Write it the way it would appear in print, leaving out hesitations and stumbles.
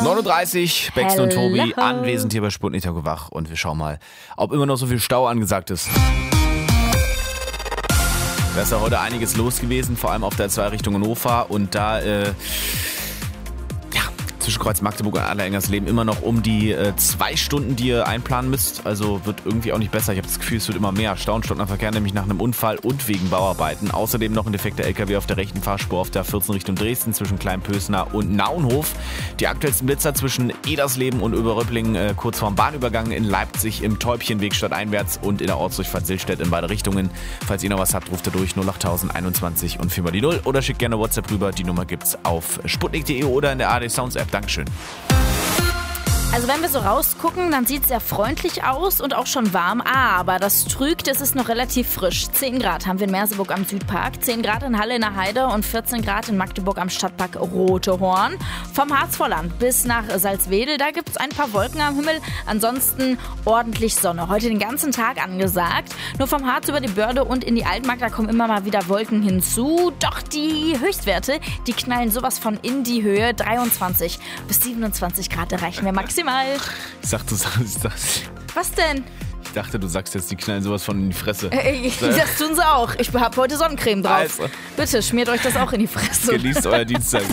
9:30 Uhr, Bex und Tobi, Hello. anwesend hier bei Sputnik Tago Wach. Und wir schauen mal, ob immer noch so viel Stau angesagt ist. Da ist ja heute einiges los gewesen, vor allem auf der 2 Richtung Hannover. Und da, zwischen Kreuz Magdeburg und Adler-Engersleben immer noch um die 2 Stunden, die ihr einplanen müsst. Also wird irgendwie auch nicht besser. Ich habe das Gefühl, es wird immer mehr. Stau und Stundenverkehr, nämlich nach einem Unfall und wegen Bauarbeiten. Außerdem noch ein defekter LKW auf der rechten Fahrspur auf der 14 Richtung Dresden zwischen Kleinpösner und Naunhof. Die aktuellsten Blitzer zwischen Edersleben und Oberröpplingen kurz vorm Bahnübergang in Leipzig im Täubchenweg stadteinwärts und in der Ortsdurchfahrt Sillstedt in beide Richtungen. Falls ihr noch was habt, ruft ihr durch 08000 21 und 4 mal die 0 oder schickt gerne WhatsApp rüber. Die Nummer gibt's auf sputnik.de oder in der ARD Sounds App. Dankeschön. Also wenn wir so rausgucken, dann sieht es sehr freundlich aus und auch schon warm. Aber das trügt, es ist noch relativ frisch. 10 Grad haben wir in Merseburg am Südpark, 10 Grad in Halle in der Heide und 14 Grad in Magdeburg am Stadtpark Rotehorn. Vom Harzvorland bis nach Salzwedel, da gibt es ein paar Wolken am Himmel. Ansonsten ordentlich Sonne. Heute den ganzen Tag angesagt. Nur vom Harz über die Börde und in die Altmark, da kommen immer mal wieder Wolken hinzu. Doch die Höchstwerte, die knallen sowas von in die Höhe. 23 bis 27 Grad erreichen wir maximal. Ich dachte, du sagst das. Was denn? Ich dachte, du sagst jetzt, die knallen sowas von in die Fresse. Das tun sie auch. Ich habe heute Sonnencreme drauf. Also. Bitte, schmiert euch das auch in die Fresse. Genießt euer Dienstag.